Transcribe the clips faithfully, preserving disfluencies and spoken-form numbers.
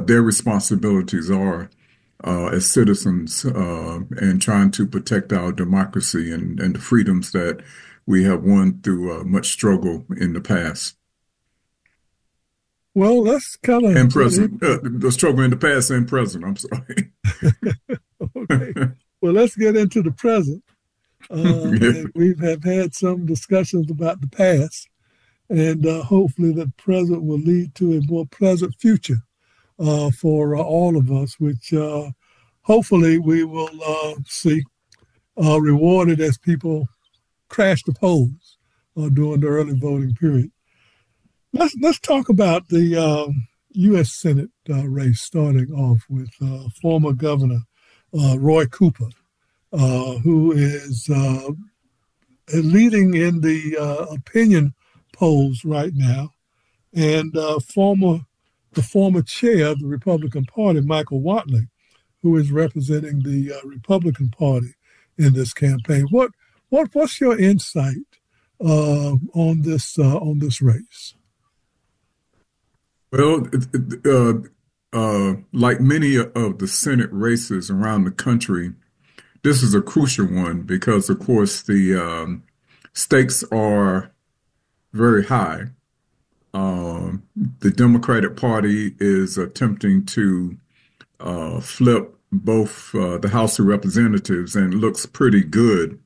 what their responsibilities are uh, as citizens uh, and trying to protect our democracy and, and the freedoms that we have won through uh, much struggle in the past Well, let's kind of and get present. Uh, into the struggle in the past and present, I'm sorry. okay. Well, let's get into the present. Uh, Yeah. and we have had some discussions about the past, and uh, hopefully the present will lead to a more pleasant future uh, for uh, all of us, which uh, hopefully we will uh, see uh, rewarded as people crash the polls uh, during the early voting period. Let's let's talk about the um, U S. Senate uh, race, starting off with uh, former Governor uh, Roy Cooper, uh, who is uh, leading in the uh, opinion polls right now, and uh, former the former chair of the Republican Party, Michael Whatley, who is representing the uh, Republican Party in this campaign. What what what's your insight uh, on this uh, on this race? Well, uh, uh, like many of the Senate races around the country, this is a crucial one because, of course, the um, stakes are very high. Um, the Democratic Party is attempting to uh, flip both uh, the House of Representatives and it looks pretty good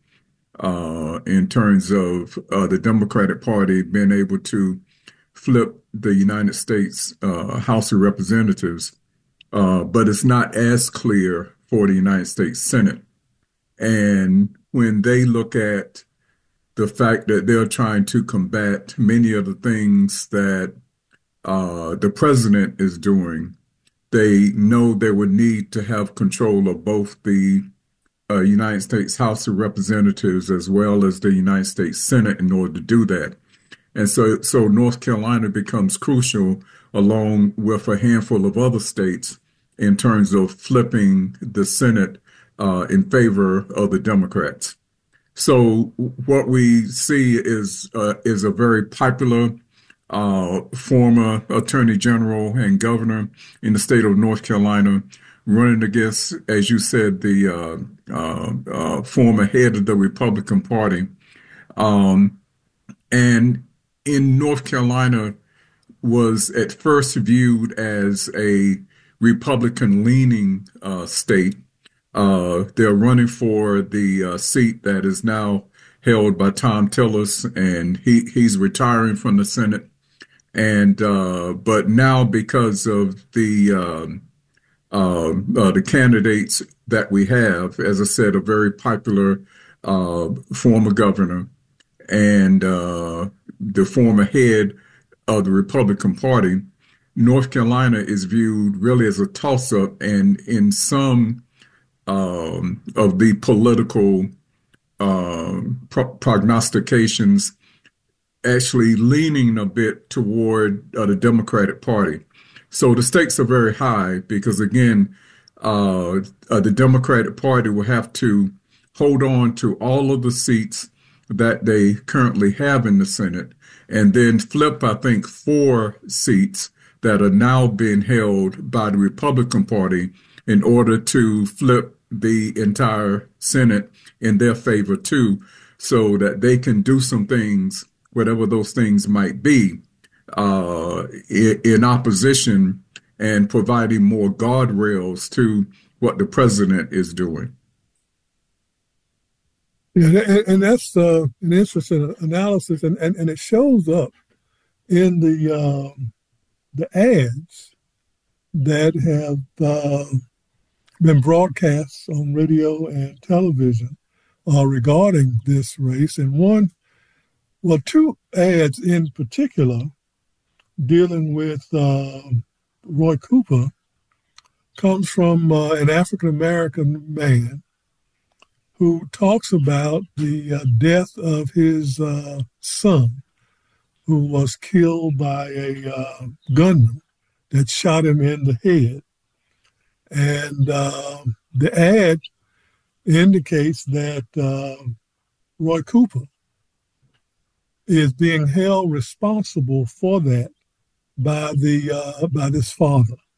uh, in terms of uh, the Democratic Party being able to flip the United States uh, House of Representatives, uh, but it's not as clear for the United States Senate. And when they look at the fact that they're trying to combat many of the things that uh, the president is doing, they know they would need to have control of both the uh, United States House of Representatives as well as the United States Senate in order to do that. And so, so North Carolina becomes crucial along with a handful of other states in terms of flipping the Senate uh, in favor of the Democrats. So what we see is uh, is a very popular uh, former Attorney General and Governor in the state of North Carolina, running against, as you said, the uh, uh, uh, former head of the Republican Party. Um, and in North Carolina was at first viewed as a Republican-leaning uh, state. Uh, they're running for the uh, seat that is now held by Thom Tillis, and he, he's retiring from the Senate. And uh, but now because of the um, uh, uh, the candidates that we have, as I said, a very popular uh, former governor and uh, the former head of the Republican Party, North Carolina is viewed really as a toss-up, and in some um, of the political um, pro- prognostications, actually leaning a bit toward uh, the Democratic Party. So the stakes are very high because, again, uh, uh, the Democratic Party will have to hold on to all of the seats that they currently have in the Senate and then flip, I think, four seats that are now being held by the Republican Party in order to flip the entire Senate in their favor too, so that they can do some things, whatever those things might be, uh, in opposition and providing more guardrails to what the president is doing. Yeah, and, and that's uh, an interesting analysis, and, and, and it shows up in the um, the ads that have uh, been broadcast on radio and television uh, regarding this race. And one, well, two ads in particular dealing with uh, Roy Cooper comes from uh, an African American man who talks about the uh, death of his uh, son, who was killed by a uh, gunman that shot him in the head. And uh, the ad indicates that uh, Roy Cooper is being held responsible for that by the uh, by this father.